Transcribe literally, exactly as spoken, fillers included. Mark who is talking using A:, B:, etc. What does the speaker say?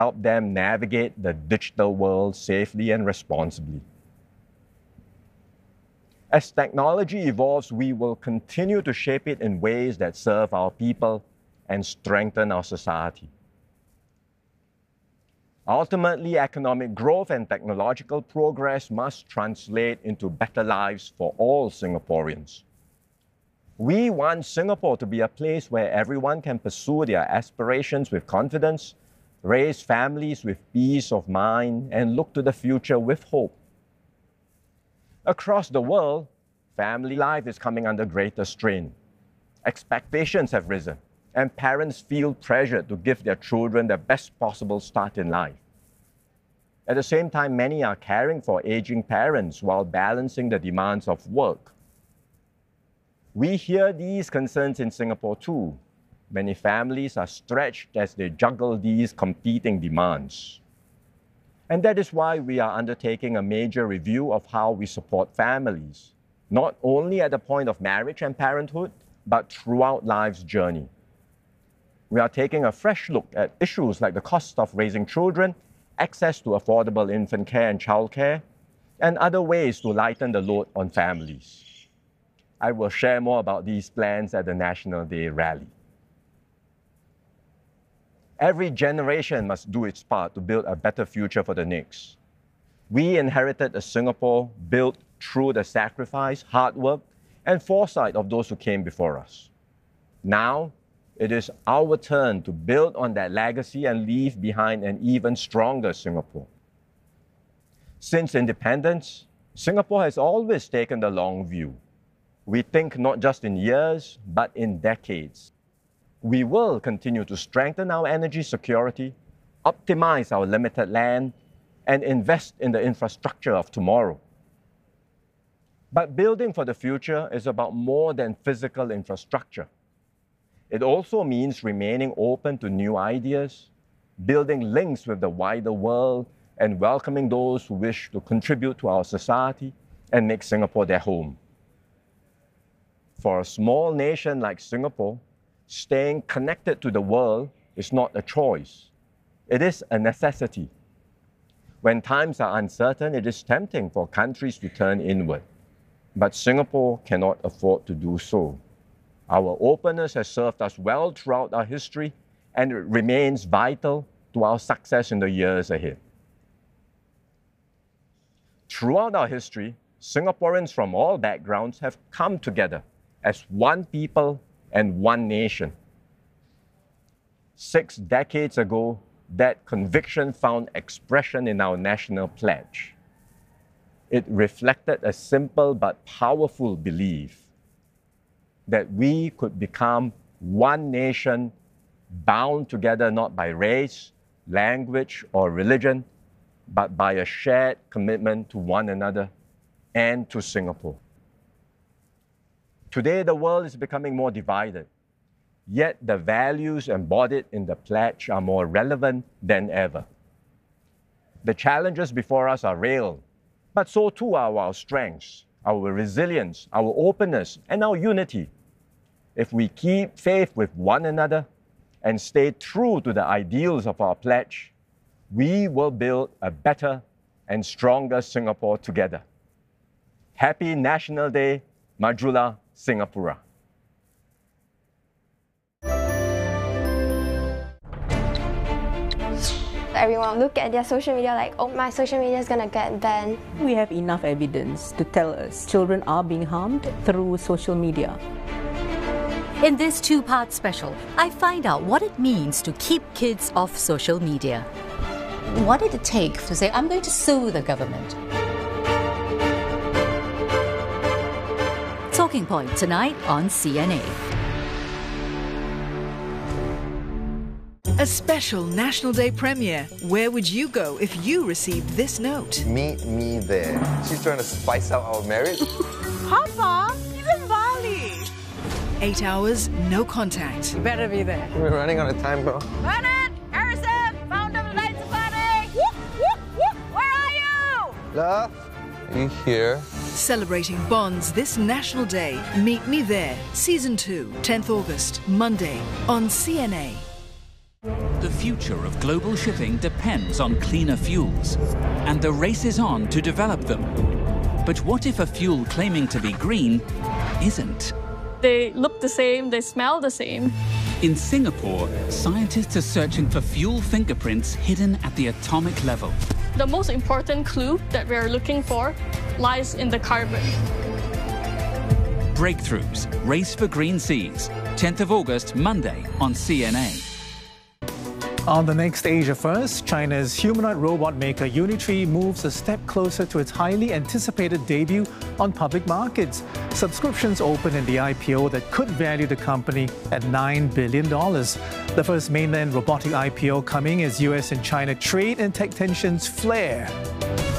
A: help them navigate the digital world safely and responsibly. As technology evolves, we will continue to shape it in ways that serve our people and strengthen our society. Ultimately, economic growth and technological progress must translate into better lives for all Singaporeans. We want Singapore to be a place where everyone can pursue their aspirations with confidence, raise families with peace of mind, and look to the future with hope. Across the world, family life is coming under greater strain. Expectations have risen, and parents feel pressured to give their children the best possible start in life. At the same time, many are caring for aging parents while balancing the demands of work. We hear these concerns in Singapore too. Many families are stretched as they juggle these competing demands. And that is why we are undertaking a major review of how we support families, not only at the point of marriage and parenthood, but throughout life's journey. We are taking a fresh look at issues like the cost of raising children, access to affordable infant care and childcare, and other ways to lighten the load on families. I will share more about these plans at the National Day rally. Every generation must do its part to build a better future for the next. We inherited a Singapore built through the sacrifice, hard work, and foresight of those who came before us. Now, it is our turn to build on that legacy and leave behind an even stronger Singapore. Since independence, Singapore has always taken the long view. We think not just in years, but in decades. We will continue to strengthen our energy security, optimize our limited land, and invest in the infrastructure of tomorrow. But building for the future is about more than physical infrastructure. It also means remaining open to new ideas, building links with the wider world, and welcoming those who wish to contribute to our society and make Singapore their home. For a small nation like Singapore, staying connected to the world is not a choice. It is a necessity. When times are uncertain, it is tempting for countries to turn inward. But Singapore cannot afford to do so. Our openness has served us well throughout our history, and it remains vital to our success in the years ahead. Throughout our history, Singaporeans from all backgrounds have come together as one people and one nation. Six decades ago, that conviction found expression in our national pledge. It reflected a simple but powerful belief that we could become one nation bound together not by race, language, or religion, but by a shared commitment to one another and to Singapore. Today, the world is becoming more divided, yet the values embodied in the pledge are more relevant than ever. The challenges before us are real, but so too are our strengths, our resilience, our openness, and our unity. If we keep faith with one another and stay true to the ideals of our pledge, we will build a better and stronger Singapore together. Happy National Day, Majulah Singapura.
B: Everyone look at their social media like, oh, my social media is gonna get banned.
C: We have enough evidence to tell us children are being harmed through social media.
D: In this two-part special, I find out what it means to keep kids off social media. What did it take to say, I'm going to sue the government? Talking Point tonight on C N A.
E: A special National Day premiere. Where would you go if you received this note?
F: Meet me there. She's trying to spice out our marriage.
E: Papa, he's in Bali. Eight hours, no contact. You better be there.
F: We're running out of time, bro.
E: Bernard! Harrison! Found the night safari! Whoop, whoop, whoop! Where are you?
F: Love, are you here?
E: Celebrating bonds this National Day. Meet Me There. Season two, tenth August, Monday, on C N A.
G: The future of global shipping depends on cleaner fuels, and the race is on to develop them. But what if a fuel claiming to be green isn't?
H: They look the same, they smell the same.
G: In Singapore, scientists are searching for fuel fingerprints hidden at the atomic level.
H: The most important clue that we are looking for lies in the carbon.
G: Breakthroughs, Race for Green Seas, tenth of August, Monday on C N A.
I: On the next Asia First, China's humanoid robot maker Unitree moves a step closer to its highly anticipated debut on public markets. Subscriptions open in the I P O that could value the company at nine billion dollars. The first mainland robotic I P O coming as U S and China trade and tech tensions flare.